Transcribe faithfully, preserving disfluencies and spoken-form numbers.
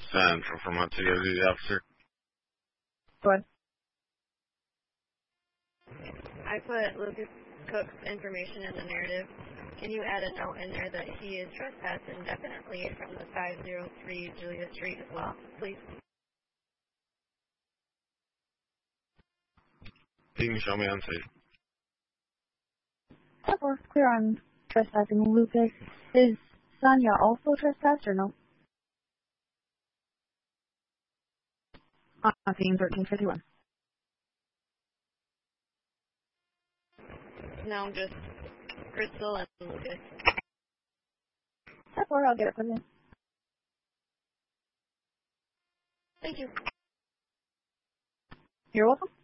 Central from what to go to the officer. Go ahead. I put Lucas Cook's information in the narrative. Can you add a note in there that he is trespassed indefinitely from the five oh three Julia Street as well, please? You can show me on tape. That works clear on trespassing. Lucas, is Sonia also trespassed or no? On scene thirteen fifty-one. No, just Crystal and Lucas. That's where I'll get it from you. Thank you. You're welcome.